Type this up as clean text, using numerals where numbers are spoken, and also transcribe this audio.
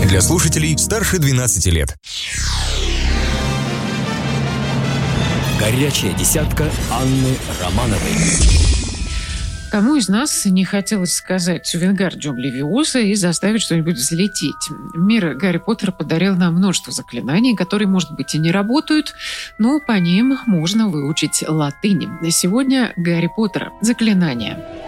Для слушателей старше 12 лет. Горячая десятка Анны Романовой. Кому из нас не хотелось сказать «Вингардиум левиоса» и заставить что-нибудь взлететь? Мир Гарри Поттера подарил нам множество заклинаний, которые, может быть, и не работают, но по ним можно выучить латынь. Сегодня Гарри Поттера. Заклинания.